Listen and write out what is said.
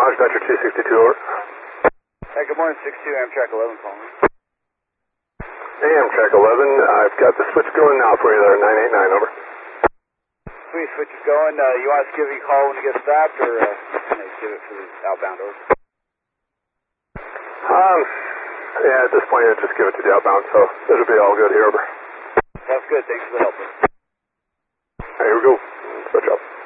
Dodger 262, over. Hey, good morning, 62 Amtrak 11 calling. Hey, Amtrak 11, I've got the switch going now for you there, 989, over. Sweet, switch is going. You want us to give you a call when you get stopped, or can they give it for the outbound, over? Yeah, at this point, I'll just give it to the outbound, so it'll be all good here, over. Sounds good. Thanks for the help. Here we go. Switch up.